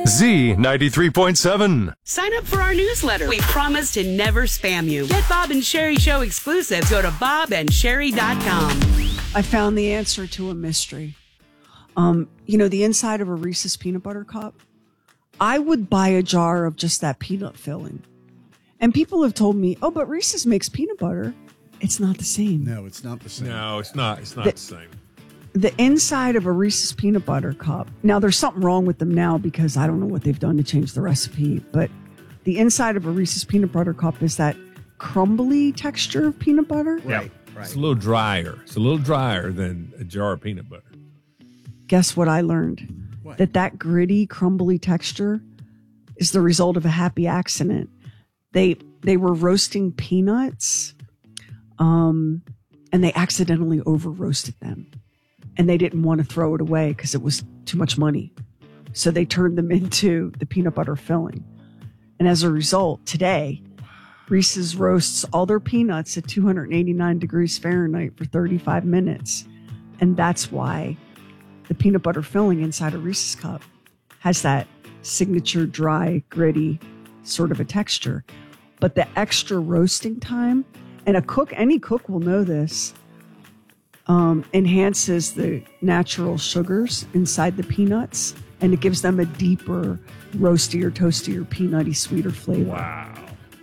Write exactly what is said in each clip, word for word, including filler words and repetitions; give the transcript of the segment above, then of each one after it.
Z ninety-three point seven. Sign up for our newsletter. We promise to never spam you. Get Bob and Sherry Show exclusives. Go to bob and sherry dot com. I found the answer to a mystery. Um, you know, the inside of a Reese's peanut butter cup. I would buy a jar of just that peanut filling. And people have told me, oh, but Reese's makes peanut butter. It's not the same. No, it's not the same. No, it's not. It's not the, the same. The inside of a Reese's peanut butter cup. Now, there's something wrong with them now because I don't know what they've done to change the recipe. But the inside of a Reese's peanut butter cup is that crumbly texture of peanut butter. Right, Yeah. right. It's a little drier. It's a little drier than a jar of peanut butter. Guess what I learned? What? That that gritty, crumbly texture is the result of a happy accident. They they were roasting peanuts, um, and they accidentally over roasted them, and they didn't want to throw it away because it was too much money. So they turned them into the peanut butter filling, and as a result, today, Reese's roasts all their peanuts at two hundred eighty-nine degrees Fahrenheit for thirty-five minutes, and that's why the peanut butter filling inside a Reese's cup has that signature dry, gritty sort of a texture. But the extra roasting time, and a cook, any cook will know this, um, enhances the natural sugars inside the peanuts, and it gives them a deeper, roastier, toastier, peanutty, sweeter flavor. Wow.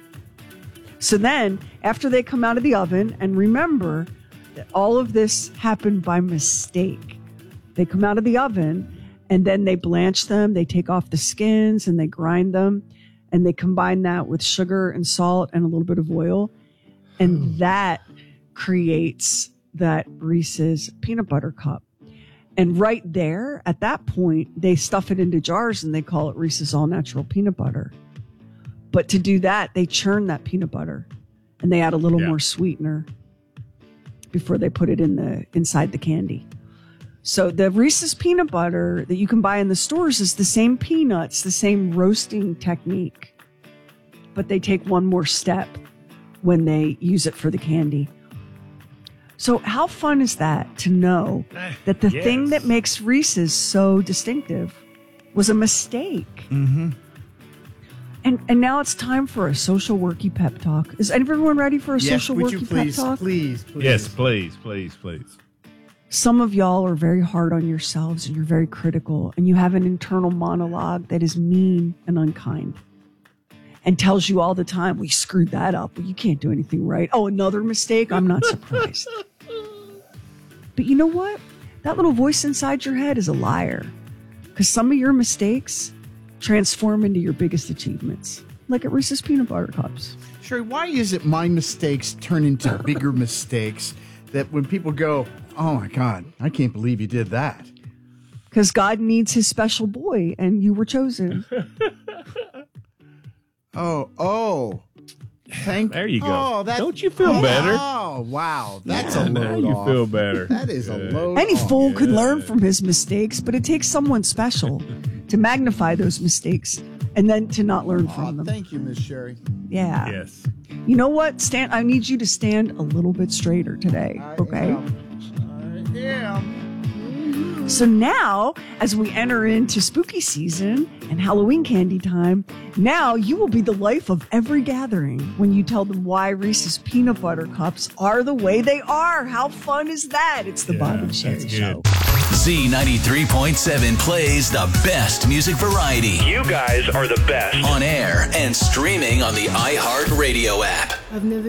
So then, after they come out of the oven, and remember that all of this happened by mistake. They come out of the oven, and then they blanch them. They take off the skins, and they grind them, and they combine that with sugar and salt and a little bit of oil. And that creates that Reese's peanut butter cup. And right there, at that point, they stuff it into jars, and they call it Reese's All Natural Peanut Butter. But to do that, they churn that peanut butter, and they add a little Yeah. more sweetener before they put it in the inside the candy. So the Reese's peanut butter that you can buy in the stores is the same peanuts, the same roasting technique, but they take one more step when they use it for the candy. So how fun is that to know that the Yes. thing that makes Reese's so distinctive was a mistake? Mm-hmm. And and now it's time for a social worky pep talk. Is everyone ready for a Yes, social would worky you please, pep talk? please, please. Yes, please, please, please. Some of y'all are very hard on yourselves and you're very critical, and you have an internal monologue that is mean and unkind and tells you all the time, we screwed that up. Well, you can't do anything right. Oh, another mistake? I'm not surprised. But you know what? That little voice inside your head is a liar, because some of your mistakes transform into your biggest achievements, like at Reese's Peanut Butter Cups. Sherry, why is it my mistakes turn into bigger mistakes that when people go, oh my God, I can't believe you did that? Because God needs his special boy, and you were chosen. Oh, oh. Thank There you go. Oh, that, Don't you feel oh, better? Oh, wow. That's Yeah, a now load you off. feel better. That is a Good. load Any off. fool could learn from his mistakes, but it takes someone special to magnify those mistakes and then to not learn Aw, from them. thank you, Miss Sherry. Yeah. Yes. You know what? Stand. I need you to stand a little bit straighter today. I Okay. am. I am. So now, as we enter into spooky season and Halloween candy time, now you will be the life of every gathering when you tell them why Reese's peanut butter cups are the way they are. How fun is that? It's the Yeah, Bob and Sherry that's Show. good. Z ninety-three point seven plays the best music variety You guys are the best. on air and streaming on the iHeartRadio app. I've never